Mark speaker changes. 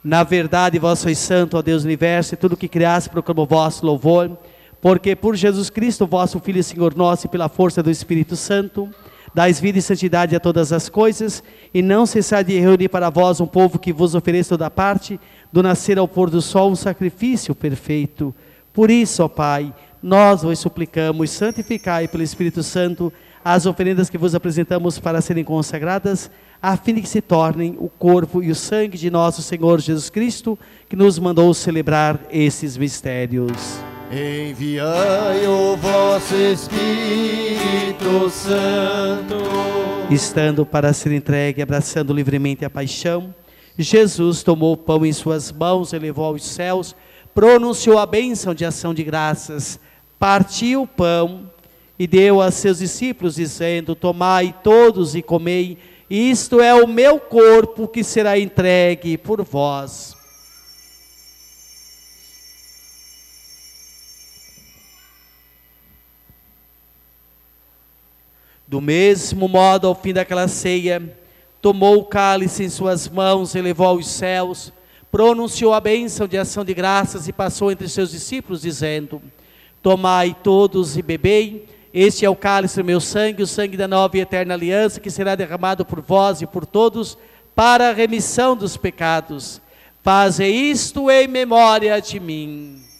Speaker 1: Na verdade, vós sois santo, ó Deus do universo, e tudo que criaste proclamou vosso louvor, porque por Jesus Cristo, vosso Filho e Senhor nosso, e pela força do Espírito Santo, dais vida e santidade a todas as coisas, e não cessai de reunir para vós um povo que vos ofereça toda parte, do nascer ao pôr do sol, um sacrifício perfeito. Por isso, ó Pai, nós vos suplicamos, santificai pelo Espírito Santo as oferendas que vos apresentamos para serem consagradas, a fim de que se tornem o corpo e o sangue de nosso Senhor Jesus Cristo, que nos mandou celebrar esses mistérios.
Speaker 2: Enviai o vosso Espírito Santo.
Speaker 1: Estando para ser entregue, abraçando livremente a paixão, Jesus tomou o pão em suas mãos, elevou aos céus, pronunciou a bênção de ação de graças, partiu o pão e deu a seus discípulos, dizendo: tomai todos e comei, isto é o meu corpo que será entregue por vós. Do mesmo modo, ao fim daquela ceia, tomou o cálice em suas mãos, elevou aos céus, pronunciou a bênção de ação de graças e passou entre seus discípulos, dizendo: tomai todos e bebei, este é o cálice do meu sangue, o sangue da nova e eterna aliança, que será derramado por vós e por todos, para a remissão dos pecados. Faze isto em memória de mim.